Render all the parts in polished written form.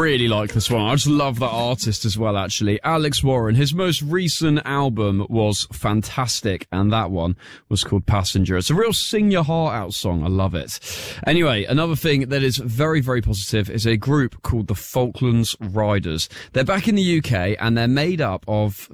really like this one. I just love that artist as well, actually. Alex Warren. His most recent album was fantastic, and that one was called Passenger. It's a real sing your heart out song. I love it. Anyway, another thing that is very, very positive is a group called the Falklands Riders. They're back in the UK, and they're made up of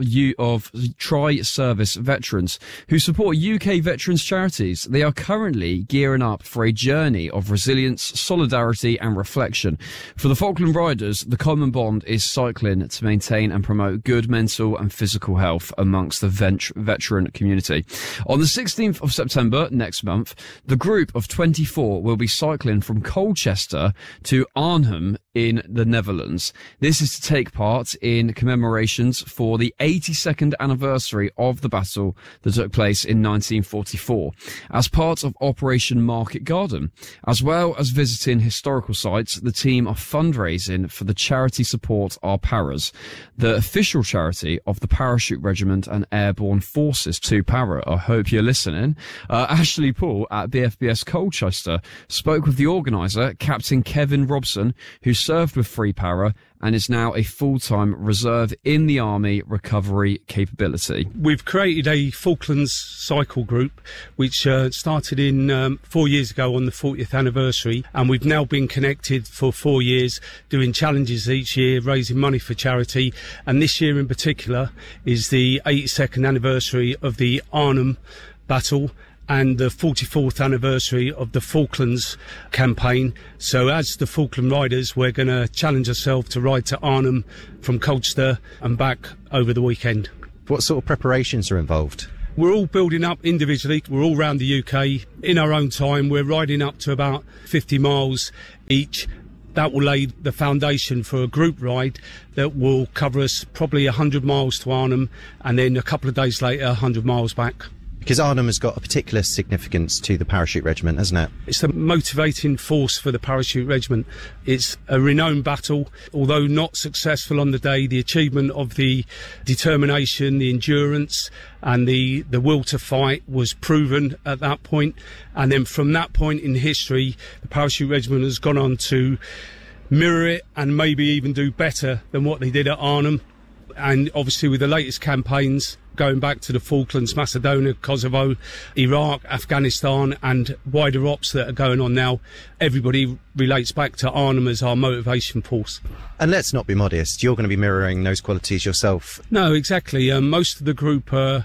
tri-service veterans who support UK veterans charities. They are currently gearing up for a journey of resilience, solidarity and reflection. For the Falkland Riders, the common bond is cycling to maintain and promote good mental and physical health amongst the veteran community. On the 16th of September next month, the group of 24 will be cycling from Colchester to Arnhem in the Netherlands. This is to take part in commemorations for the 82nd anniversary of the battle that took place in 1944 as part of Operation Market Garden. As well as visiting historical sites, the team are fundraising for the charity Support Our Paras, the official charity of the Parachute Regiment and Airborne Forces 2 Para. I hope you're listening. Ashley Paul at BFBS Colchester spoke with the organiser, Captain Kevin Robson, who served with 3 Para and is now a full-time reserve in the Army recovery capability. We've created a Falklands cycle group, which started in 4 years ago on the 40th anniversary, and we've now been connected for 4 years, doing challenges each year, raising money for charity, and this year in particular is the 82nd anniversary of the Arnhem battle and the 44th anniversary of the Falklands campaign. So as the Falkland Riders, we're going to challenge ourselves to ride to Arnhem from Colchester and back over the weekend. What sort of preparations are involved? We're all building up individually. We're all around the UK. In our own time, we're riding up to about 50 miles each. That will lay the foundation for a group ride that will cover us probably 100 miles to Arnhem, and then a couple of days later, 100 miles back. Because Arnhem has got a particular significance to the Parachute Regiment, hasn't it? It's the motivating force for the Parachute Regiment. It's a renowned battle. Although not successful on the day, the achievement of the determination, the endurance and the will to fight was proven at that point. And then from that point in history, the Parachute Regiment has gone on to mirror it and maybe even do better than what they did at Arnhem. And obviously with the latest campaigns, going back to the Falklands, Macedonia, Kosovo, Iraq, Afghanistan and wider ops that are going on now, everybody relates back to Arnhem as our motivation force. And let's not be modest, you're going to be mirroring those qualities yourself. No, exactly. Most of the group are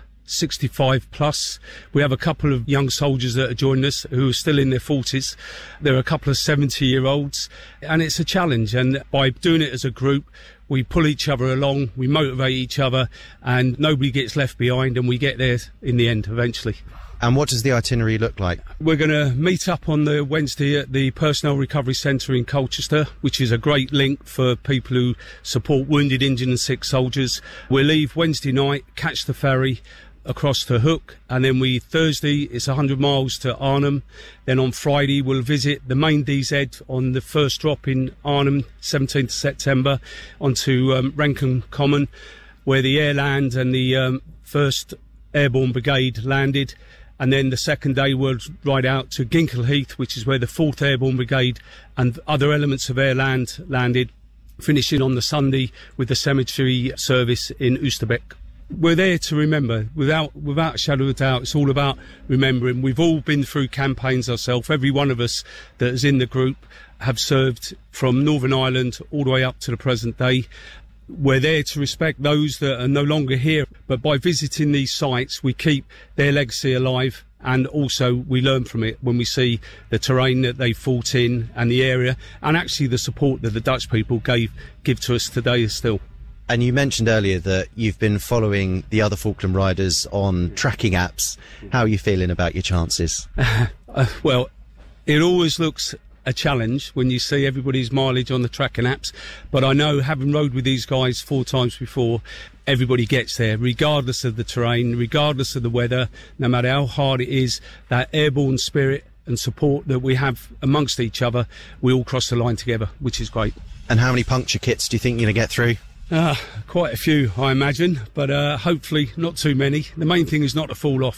65 plus. We have a couple of young soldiers that are joining us who are still in their 40s. There are a couple of 70-year-olds, and it's a challenge. And by doing it as a group, we pull each other along, we motivate each other, and nobody gets left behind, and we get there in the end eventually. And what does the itinerary look like? We're going to meet up on the Wednesday at the Personnel Recovery Centre in Colchester, which is a great link for people who support wounded, injured and sick soldiers. We'll leave Wednesday night, catch the ferry across to Hook, and then Thursday it's 100 miles to Arnhem. Then on Friday we'll visit the main DZ on the first drop in Arnhem, 17th September, onto Renton Common, where the Airland and the 1st Airborne Brigade landed. And then the second day we'll ride out to Ginkle Heath, which is where the 4th Airborne Brigade and other elements of Airland landed, finishing on the Sunday with the cemetery service in Oosterbeek. We're there to remember, without a shadow of a doubt. It's all about remembering. We've all been through campaigns ourselves. Every one of us that is in the group have served from Northern Ireland all the way up to the present day. We're there to respect those that are no longer here, but by visiting these sites, we keep their legacy alive, and also we learn from it when we see the terrain that they fought in and the area, and actually the support that the Dutch people give to us today still. And you mentioned earlier that you've been following the other Falkland Riders on tracking apps. How are you feeling about your chances? Well, it always looks a challenge when you see everybody's mileage on the tracking apps. But I know, having rode with these guys 4 times before, everybody gets there, regardless of the terrain, regardless of the weather, no matter how hard it is. That airborne spirit and support that we have amongst each other, we all cross the line together, which is great. And how many puncture kits do you think you're going to get through? Quite a few, I imagine, but hopefully not too many. The main thing is not to fall off.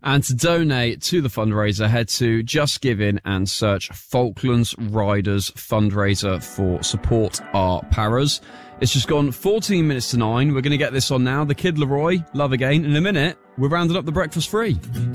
And to donate to the fundraiser, head to Just Giving and search Falklands Riders Fundraiser for Support Our Paras. It's just gone 14 minutes to 9. We're going to get this on now. The Kid Laroi, Love Again. In a minute, we're rounding up the breakfast free.